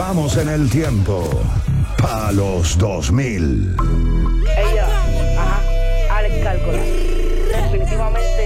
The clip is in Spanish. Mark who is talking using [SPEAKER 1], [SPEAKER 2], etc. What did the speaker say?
[SPEAKER 1] Viajamos en el tiempo. Pa' los 2000.
[SPEAKER 2] Ella, ajá, Alex Cálculo. Definitivamente